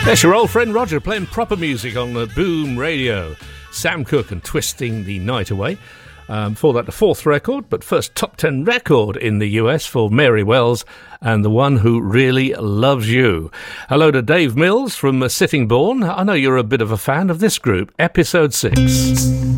That's your old friend Roger playing proper music on the Boom Radio. Sam Cooke and Twisting the Night Away. For that, the fourth record, but first top 10 record in the US for Mary Wells and The One Who Really Loves You. Hello to Dave Mills from Sittingbourne. I know you're a bit of a fan of this group, Episode 6.